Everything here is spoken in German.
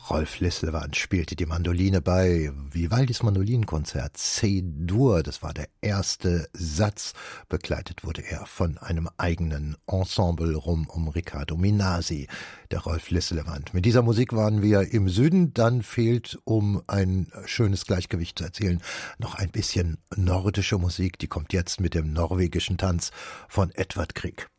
Rolf Lisselwand spielte die Mandoline bei Vivaldis Mandolinenkonzert C-Dur. Das war der erste Satz. Begleitet wurde er von einem eigenen Ensemble um Riccardo Minasi, der Rolf Lisselwand. Mit dieser Musik waren wir im Süden. Dann fehlt, um ein schönes Gleichgewicht zu erzielen, noch ein bisschen nordische Musik. Die kommt jetzt mit dem norwegischen Tanz von Edvard Grieg.